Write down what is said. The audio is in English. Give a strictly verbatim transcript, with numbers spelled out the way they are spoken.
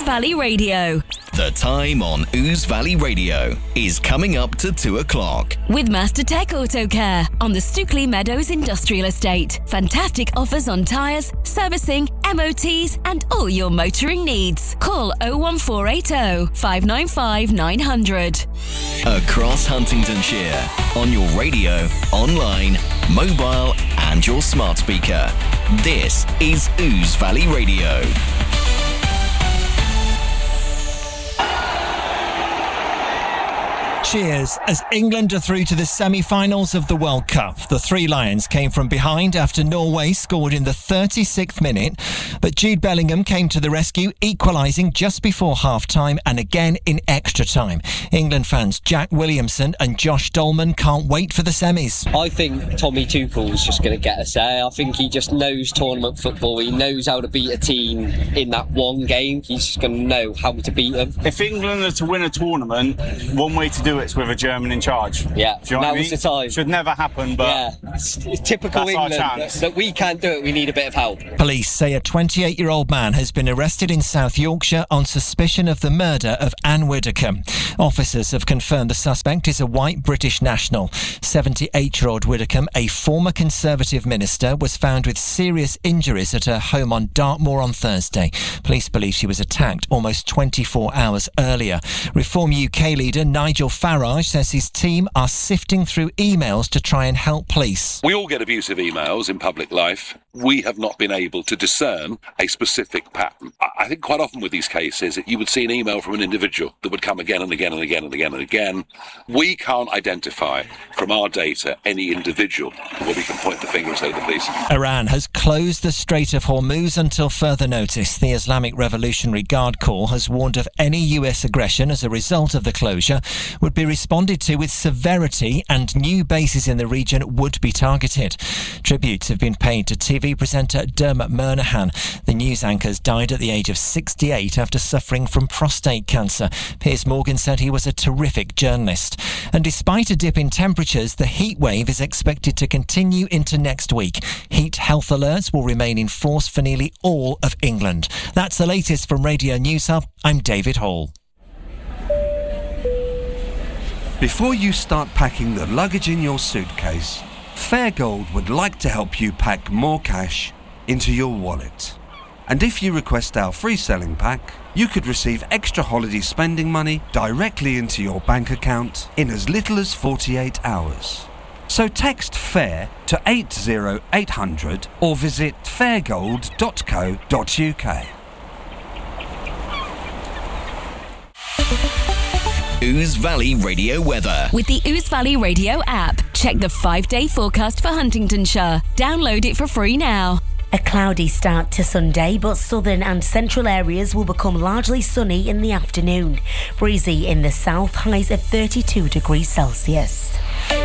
Valley Radio. The time on Ouse Valley Radio is coming up to two o'clock. With Master Tech Auto Care on the Stookley Meadows Industrial Estate. Fantastic offers on tyres, servicing, M O Ts and all your motoring needs. Call oh one four eight oh, five nine five, nine hundred. Across Huntingdonshire, on your radio, online, mobile and your smart speaker. This is Ouse Valley Radio. Cheers as England are through to the semi-finals of the World Cup. The Three Lions came from behind after Norway scored in the thirty-sixth minute, but Jude Bellingham came to the rescue, equalising just before half-time and again in extra time. England fans Jack Williamson and Josh Dolman can't wait for the semis. I think Tommy Tuchel's just going to get us there. I think he just knows tournament football. He knows how to beat a team in that one game. He's just going to know how to beat them. If England are to win a tournament, one way to do it is with a German in charge. Yeah, do you know now's what I mean? the time. Should never happen, but yeah, it's, it's typical that's England our that, chance. that we can't do it. We need a bit of help. Police say a twenty-eight-year-old man has been arrested in South Yorkshire on suspicion of the murder of Anne Widdecombe. Officers have confirmed the suspect is a white British national. seventy-eight-year-old Widdecombe, a former Conservative minister, was found with serious injuries at her home on Dartmoor on Thursday. Police believe she was attacked almost twenty-four hours earlier. Reform U K leader Nigel Farage says his team are sifting through emails to try and help police. We all get abusive emails in public life. We have not been able to discern a specific pattern. I think quite often with these cases, you would see an email from an individual that would come again and again and again and again and again. We can't identify from our data any individual where we can point the finger and say to the police. Iran has closed the Strait of Hormuz until further notice. The Islamic Revolutionary Guard Corps has warned of any U S aggression as a result of the closure would be responded to with severity and new bases in the region would be targeted. Tributes have been paid to T V presenter Dermot Murnaghan. The news anchor's died at the age of sixty-eight after suffering from prostate cancer. Piers Morgan said he was a terrific journalist. And despite a dip in temperatures, the heat wave is expected to continue into next week. Heat health alerts will remain in force for nearly all of England. That's the latest from Radio News Hub. I'm David Hall. Before you start packing the luggage in your suitcase, Fairgold would like to help you pack more cash into your wallet. And if you request our free selling pack, you could receive extra holiday spending money directly into your bank account in as little as forty-eight hours. So text FAIR to eight zero eight hundred or visit fairgold dot co dot uk. Ouse Valley Radio weather. With the Ouse Valley Radio app, check the five-day forecast for Huntingdonshire. Download it for free now. A cloudy start to Sunday, but southern and central areas will become largely sunny in the afternoon. Breezy in the south, highs of thirty-two degrees Celsius.